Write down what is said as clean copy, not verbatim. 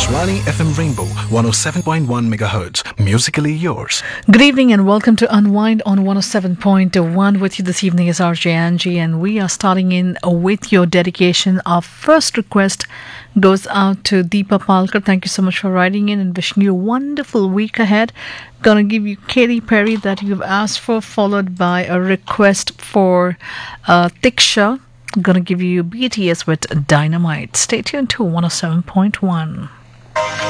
Akashwani FM Rainbow 107.1 MHz. Musically yours. Good evening and welcome to Unwind on 107.1. With you this evening is RJ Angie, and we are starting in with your dedication. Our first request goes out to Deepa Palkar. Thank you so much for writing in and wishing you a wonderful week ahead. Gonna give you Katy Perry that you've asked for, followed by a request for Tiksha. Gonna give you BTS with Dynamite. Stay tuned to 107.1.